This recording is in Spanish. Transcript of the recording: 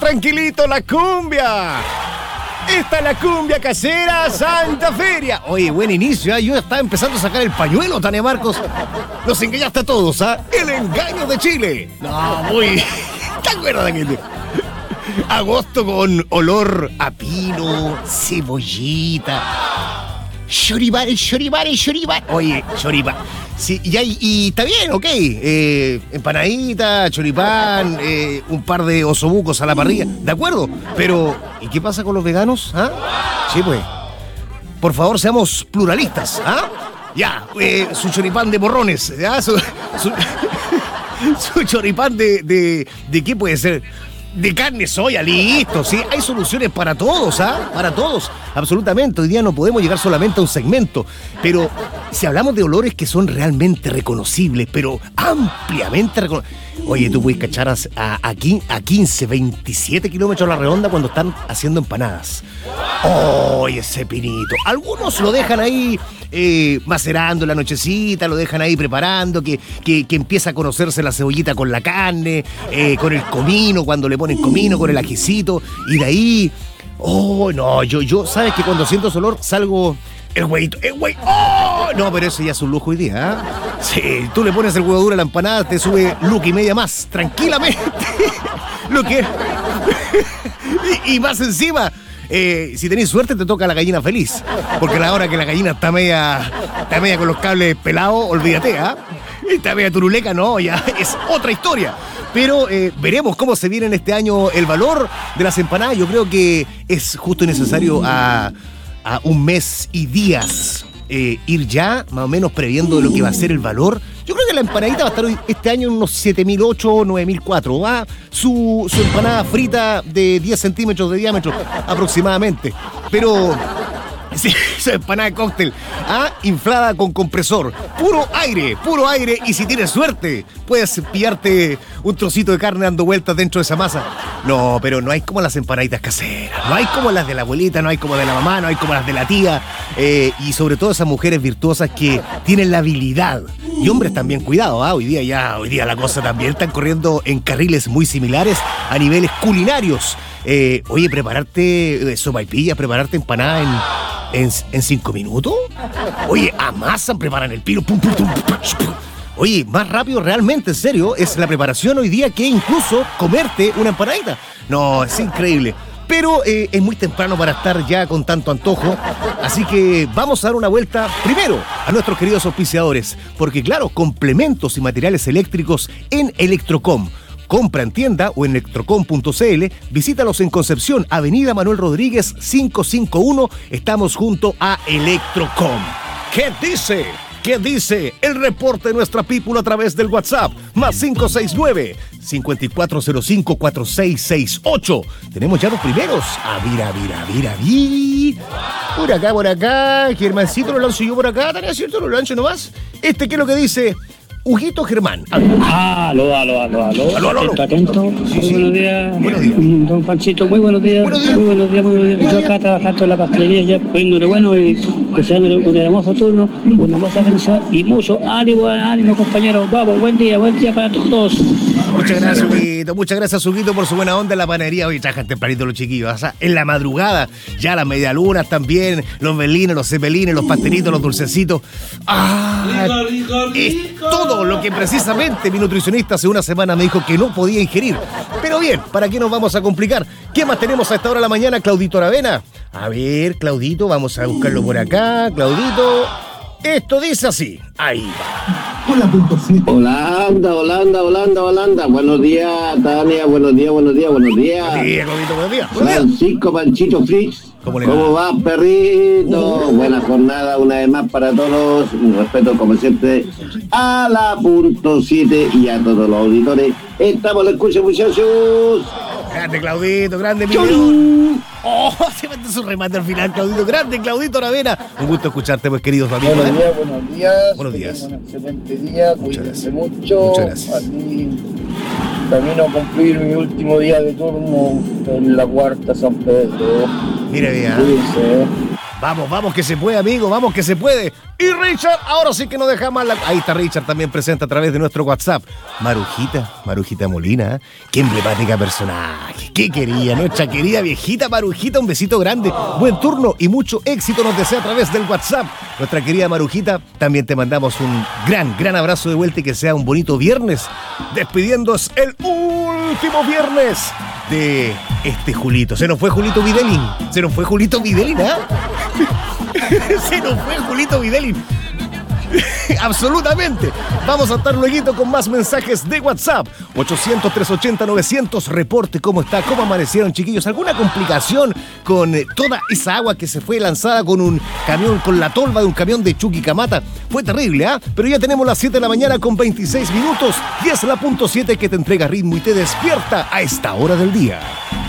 tranquilito la cumbia. Esta es la cumbia casera Santa Feria. Oye, buen inicio, ¿eh? Yo estaba empezando a sacar el pañuelo, Tania Marcos. Los engañaste a todos, ¿ah? El engaño de Chile. No, muy... ¿Te acuerdas de aquel? Agosto con olor a pino, cebollita. Choripán. Oye, choripán. Sí, y está bien, ok. Empanadita, choripán, un par de osobucos a la parrilla. ¿De acuerdo? Pero, ¿y qué pasa con los veganos? ¿Ah? Sí, pues. Por favor, seamos pluralistas. ¿Ah? Ya, su choripán de morrones. ¿Ya? Su choripán de ¿qué puede ser? De carne soya, listo, sí, hay soluciones para todos, ¿ah? Para todos, absolutamente. Hoy día no podemos llegar solamente a un segmento, pero si hablamos de olores que son realmente reconocibles, pero ampliamente reconocibles. Oye, tú puedes cachar a 15, 27 kilómetros a la redonda cuando están haciendo empanadas. ¡Oye, ese pinito! Algunos lo dejan ahí macerando la nochecita, lo dejan ahí preparando, que empieza a conocerse la cebollita con la carne, con el comino, cuando le ponen comino, con el ajicito, y de ahí... ¡Oh, no! Yo ¿sabes que cuando siento ese olor salgo... El huevito. ¡Oh! No, pero eso ya es un lujo hoy día, ¿eh? Sí, tú le pones el huevo duro a la empanada, te sube luca y media más, tranquilamente. Lo que... y más encima, si tenés suerte te toca la gallina feliz. Porque a la hora que la gallina está media con los cables pelados, olvídate, ¿ah? Está media turuleca, no, ya es otra historia. Pero veremos cómo se viene en este año el valor de las empanadas. Yo creo que es justo y necesario a un mes y días ir ya más o menos previendo lo que va a ser el valor. Yo creo que la empanadita va a estar este año en unos 7.008 o 9.004. ¿Va? Su empanada frita de 10 centímetros de diámetro aproximadamente. Pero... sí, esa empanada de cóctel, inflada con compresor, puro aire, y si tienes suerte, puedes pillarte un trocito de carne dando vueltas dentro de esa masa. No, pero no hay como las empanaditas caseras, no hay como las de la abuelita, no hay como de la mamá, no hay como las de la tía, y sobre todo esas mujeres virtuosas que tienen la habilidad, y hombres también, cuidado, hoy día la cosa también están corriendo en carriles muy similares a niveles culinarios. Oye, prepararte sopaipilla, prepararte empanada en 5 minutos. Oye, amasan, preparan el pino. Pum, pum, pum, pum, pum. Oye, más rápido realmente, en serio, es la preparación hoy día que incluso comerte una empanadita. No, es increíble. Pero es muy temprano para estar ya con tanto antojo. Así que vamos a dar una vuelta primero a nuestros queridos auspiciadores. Porque claro, complementos y materiales eléctricos en Electrocom. Compra en tienda o en electrocom.cl. Visítalos en Concepción, Avenida Manuel Rodríguez 551. Estamos junto a Electrocom. ¿Qué dice el reporte de nuestra people a través del WhatsApp? Más 569-5405-4668. Tenemos ya los primeros. Mira. Por acá. Germancito lo lanzo yo por acá. ¿Tarea cierto? Lo lanzo nomás. ¿Qué es lo que dice? Huguito Germán. Aló. Atento. Sí. Buenos días. Buenos días. Don Panchito, muy buenos días. Muy buenos días. Yo acá trabajando en la pastelería, ya poniéndole bueno y deseándole un hermoso turno, una hermosa felicidad y mucho ánimo, compañeros. Vamos, buen día para todos. Muchas gracias, Huguito, por su buena onda en la panadería. Hoy trajan tempranito los chiquillos, o sea, en la madrugada, ya las medialunas también, los belines, los cepelines, los pastelitos, los dulcecitos. Es todo lo que precisamente mi nutricionista hace una semana me dijo que no podía ingerir. Pero bien, ¿para qué nos vamos a complicar? ¿Qué más tenemos a esta hora de la mañana, Claudito Aravena? A ver, Claudito, vamos a buscarlo por acá. Claudito, esto dice así. Ahí va. Holanda. Buenos días, Tania. Buenos días. Claudito, buenos días. Francisco Panchito Fritz. ¿Cómo va, perrito? Buena jornada una vez más para todos. Un respeto, como siempre, a la punto 7 y a todos los auditores. Estamos en la escucha, muchachos. Grande, Claudito, grande, Miguel. Se mete su remate al final, Claudito. Grande, Claudito Aravena. Un gusto escucharte, pues, queridos amigos. Buenos días. Un excelente día. Cuídense mucho. Muchas gracias. Aquí camino a cumplir mi último día de turno en la cuarta San Pedro. Mira, bien. Cuídense. Vamos que se puede, amigo, vamos que se puede. Y Richard, ahora sí que no deja mal Ahí está Richard también presente a través de nuestro WhatsApp. Marujita Molina, qué emblemática personaje. Qué querida, nuestra querida viejita Marujita, un besito grande. Buen turno y mucho éxito nos desea a través del WhatsApp. Nuestra querida Marujita, también te mandamos un gran abrazo de vuelta y que sea un bonito viernes. Despidiéndonos el último viernes de este Julito. Se nos fue Julito Videlin, ¿ah? Se nos fue Julito Videlin. Absolutamente. Vamos a estar luego con más mensajes de WhatsApp. 800-380-900. Reporte cómo está, cómo amanecieron, chiquillos. ¿Alguna complicación con toda esa agua que se fue lanzada con un camión, con la tolva de un camión de Chuquicamata? Fue terrible, ¿ah? Pero ya tenemos las 7 de la mañana con 26 minutos. Y es la punto 7 que te entrega ritmo y te despierta a esta hora del día.